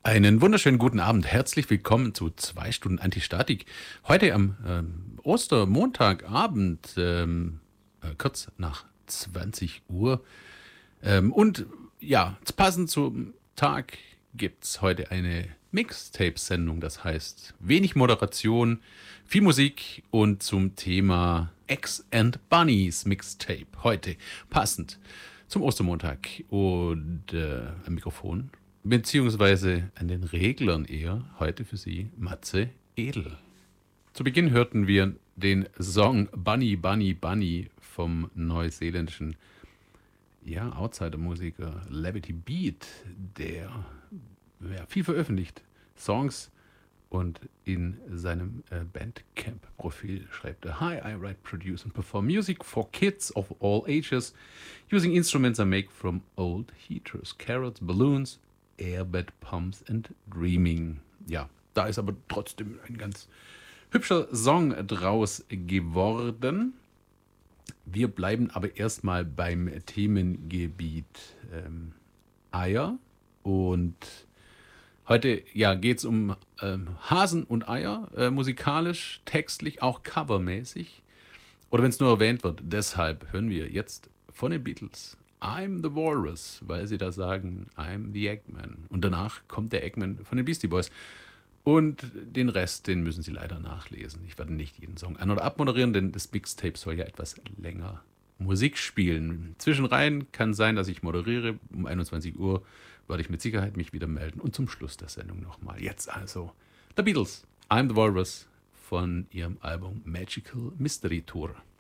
Einen wunderschönen guten Abend. Herzlich willkommen zu 2 Stunden Antistatik. Heute am Ostermontagabend, kurz nach 20 Uhr. Und ja, passend zum Tag gibt es heute eine Mixtape-Sendung. Das heißt, wenig Moderation, viel Musik und zum Thema Eggs and Bunnies Mixtape. Heute passend zum Ostermontag. Und am Mikrofon beziehungsweise an den Reglern eher, heute für Sie Matze Edel. Zu Beginn hörten wir den Song Bunny, Bunny, Bunny vom neuseeländischen Outsider-Musiker Levity Beat, der viel veröffentlicht, Songs, und in seinem Bandcamp-Profil schreibt er: Hi, I write, produce and perform music for kids of all ages using instruments I make from old heaters, carrots, balloons, airbed pumps and dreaming. Ja, da ist aber trotzdem ein ganz hübscher Song draus geworden. Wir bleiben aber erstmal beim Themengebiet Eier. Und heute geht es um Hasen und Eier, musikalisch, textlich, auch covermäßig. Oder wenn es nur erwähnt wird. Deshalb hören wir jetzt von den Beatles I'm the Walrus, weil sie da sagen, I'm the Eggman. Und danach kommt der Eggman von den Beastie Boys. Und den Rest, den müssen Sie leider nachlesen. Ich werde nicht jeden Song an- oder abmoderieren, denn das Mixtape soll ja etwas länger Musik spielen. Zwischenrein kann sein, dass ich moderiere. Um 21 Uhr werde ich mit Sicherheit mich wieder melden. Und zum Schluss der Sendung nochmal. Jetzt also The Beatles, I'm the Walrus von ihrem Album Magical Mystery Tour.